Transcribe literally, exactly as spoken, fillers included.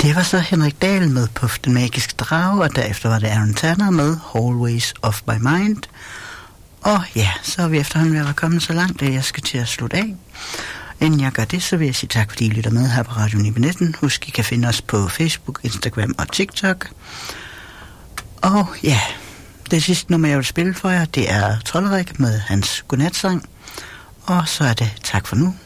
Det var så Henrik Dahl med Puff den magiske drage, og derefter var det Aaron Tanner med Always Off My Mind. Og ja, så er vi efterhånden ved at være kommet så langt, at jeg skal til at slutte af. Inden jeg gør det, så vil jeg sige tak, fordi I lytter med her på Radio ni nitten. Husk, I kan finde os på Facebook, Instagram og TikTok. Og ja, det sidste nummer, jeg vil spille for jer, det er Trolderik med hans godnatsang. Og så er det tak for nu.